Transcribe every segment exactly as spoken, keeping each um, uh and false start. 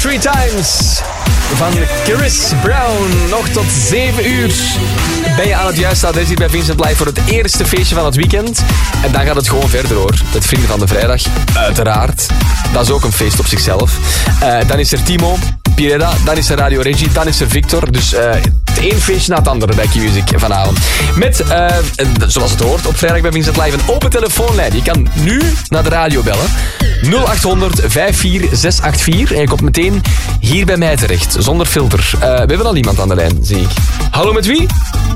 Three Times van Chris Brown. Nog tot zeven uur ben je aan het juiste adres hier bij Vincent Live voor het eerste feestje van het weekend. En dan gaat het gewoon verder hoor. Het Vrienden van de Vrijdag, uiteraard. Dat is ook een feest op zichzelf. Uh, dan is er Timo, Pireda, dan is er Radio Regie, dan is er Victor. Dus uh, het één feestje na het andere bij Q-Music vanavond. Met, uh, zoals het hoort, op vrijdag bij Vincent Live een open telefoonlijn. Je kan nu naar de radio bellen. nul acht honderd vijf vier zes acht vier. En je komt meteen hier bij mij terecht, zonder filter. Uh, we hebben al iemand aan de lijn, zie ik. Hallo, met wie?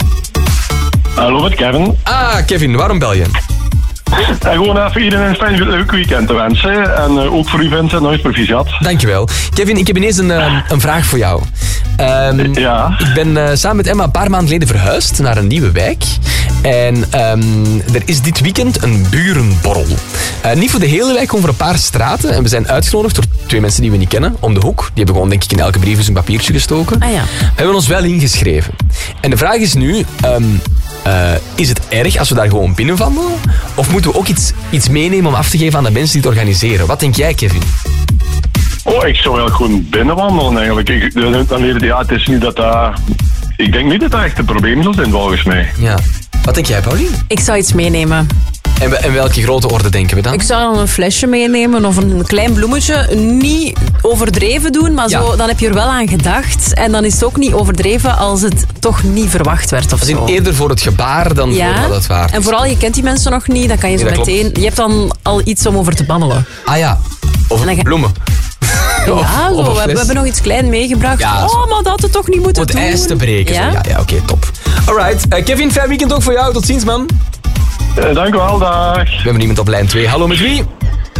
Hallo, met Kevin. Ah, Kevin, waarom bel je? En gewoon even iedereen een fijn leuk weekend te wensen. En uh, ook voor u Vincent, nooit proficiat. Dankjewel. Kevin, ik heb ineens een, uh, een vraag voor jou. Um, ja. Ik ben uh, samen met Emma een paar maanden geleden verhuisd naar een nieuwe wijk. En um, er is dit weekend een burenborrel. Uh, niet voor de hele wijk, gewoon voor een paar straten. En we zijn uitgenodigd door twee mensen die we niet kennen, om de hoek. Die hebben gewoon, denk ik, in elke brief een papiertje gestoken. Ah, ja. We hebben ons wel ingeschreven. En de vraag is nu... Um, Uh, is het erg als we daar gewoon binnenwandelen? Of moeten we ook iets, iets meenemen om af te geven aan de mensen die het organiseren? Wat denk jij, Kevin? Oh, ik zou wel gewoon binnenwandelen eigenlijk. Ik, dan weet je, ja, het is niet dat dat... Ik denk niet dat dat echt een probleem zal zijn, volgens mij. Ja. Wat denk jij, Pauline? Ik zou iets meenemen. En, en welke grote orde denken we dan? Ik zou dan een flesje meenemen of een klein bloemetje. Niet overdreven doen, maar zo, ja. Dan heb je er wel aan gedacht. En dan is het ook niet overdreven als het toch niet verwacht werd of Als in zo. Eerder voor het gebaar dan ja. voor wat het waard is. En vooral, je kent die mensen nog niet, dan kan je zo nee, meteen... Klopt. Je hebt dan al iets om over te babbelen. Ah ja, over ga... bloemen. Ja, of, zo, of we, we hebben nog iets klein meegebracht. Ja, oh, maar dat had het toch niet moeten doen? doen? Om het ijs te breken. Ja, ja, ja oké, okay, top. Alright, uh, Kevin, fijn weekend ook voor jou. Tot ziens, man. Uh, dank u wel, dag. We hebben iemand op lijn twee. Hallo, met wie?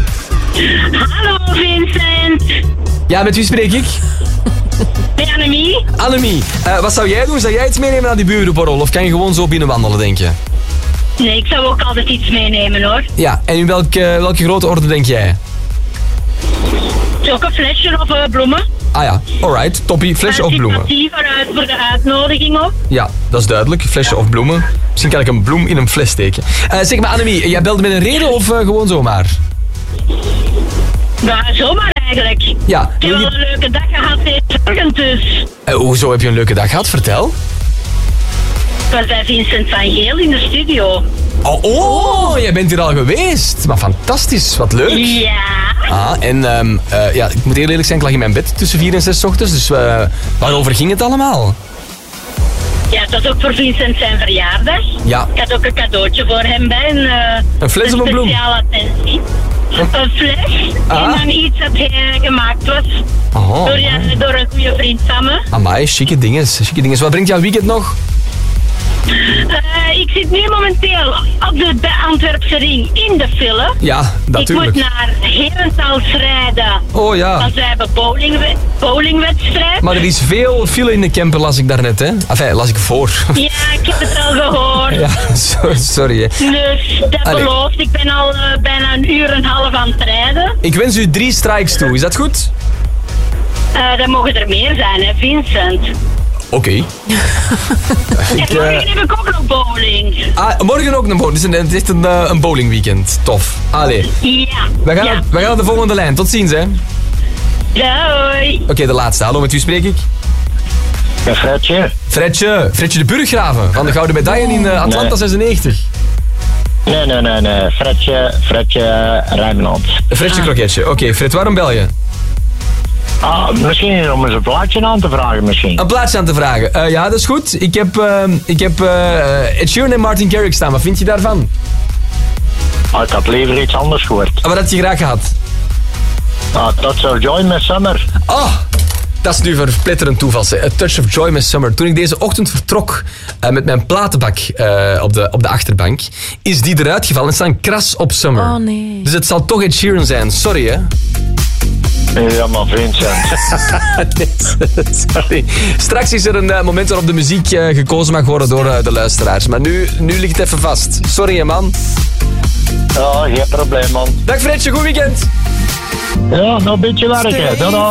Hallo, Vincent. Ja, met wie spreek ik? Met Annemie. Annemie, uh, wat zou jij doen? Zou jij iets meenemen aan die burenborrel? Of kan je gewoon zo binnenwandelen, denk je? Nee, ik zou ook altijd iets meenemen, hoor. Ja, en in welke, welke grote orde denk jij? Ook een flesje of uh, bloemen. Ah ja, alright. Toppie. Flesje of bloemen? Vooruit voor de uitnodiging ook. Ja, dat is duidelijk. Flesje of bloemen. Misschien kan ik een bloem in een fles steken. Uh, zeg maar, Annemie, jij belde met een reden of uh, gewoon zomaar? Nou, zomaar eigenlijk. Ja. Ik heb wel een leuke dag gehad deze morgen dus. Uh, hoezo heb je een leuke dag gehad? Vertel. Ik was bij Vincent van Geel in de studio. Oh, oh, jij bent hier al geweest. Maar fantastisch, wat leuk. Ja. Ah, en um, uh, ja, ik moet heel eerlijk zijn, ik lag in mijn bed tussen vier en zes ochtends. Dus uh, waarover ging het allemaal? Ja, het was ook voor Vincent zijn verjaardag. Ja. Ik had ook een cadeautje voor hem bij. Een, uh, een fles of een bloem? Een speciale attentie. Een fles. Ah. En dan iets dat hij gemaakt was. Oh, door, ja, door een goede vriend van me. Amai, chique dinges, chique dinges. Wat brengt jouw weekend nog? Uh, ik zit nu momenteel op de Antwerpse ring in de file. Ja, natuurlijk. Ik moet naar Herentals rijden. Oh ja. Want wij hebben bowlingwed- bowlingwedstrijd. Maar er is veel file in de camper, las ik daarnet, hè? Enfin, las ik voor. Ja, ik heb het al gehoord. Ja, sorry, hè. Dus dat Allee. belooft. Ik ben al uh, bijna een uur en een half aan het rijden. Ik wens u drie strikes toe, is dat goed? Uh, dan mogen er meer zijn, hè, Vincent. Oké. Okay. En morgen uh... heb ik ook nog bowling. Ah, morgen ook nog bowling. Het is, een, het is een, uh, een bowlingweekend. Tof. Allee. Ja. We gaan, ja. we gaan naar de volgende lijn. Tot ziens, hè. Doei. Oké, okay, de laatste. Hallo, met wie spreek ik? Ja, Fredje. Fredje. Fredje de Burggraven van de Gouden Medaille in uh, Atlanta nee. zesennegentig. Nee, nee, nee, nee. Fredje, Fredje uh, Rijnmond. Fredje ah. Kroketje. Oké, okay, Fred, waarom bel je? Ah, misschien om eens een plaatje aan te vragen, misschien. Een plaatje aan te vragen. Uh, ja, dat is goed. Ik heb, uh, ik heb uh, Ed Sheeran en Martin Garrix staan. Wat vind je daarvan? Ah, ik had liever iets anders gehoord. En wat had je graag gehad? Ah, Touch of Joy met Summer. Oh, dat is nu een verpletterend toeval. A Touch of Joy met Summer. Toen ik deze ochtend vertrok uh, met mijn platenbak uh, op, de, op de achterbank, is die eruit gevallen en staat een kras op Summer. Oh nee. Dus het zal toch Ed Sheeran zijn. Sorry, hè. Ja, maar Vincent. Sorry. Straks is er een uh, moment waarop de muziek uh, gekozen mag worden door uh, de luisteraars. Maar nu, nu ligt het even vast. Sorry, hè, man. Ja, geen probleem, man. Dag Fredje, goed weekend. Ja, nog een beetje werken.